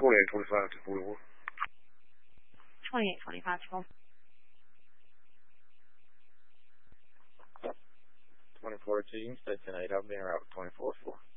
2825 to 41. 2825 to 24 to Union Station 8, I'll be en route 24-4.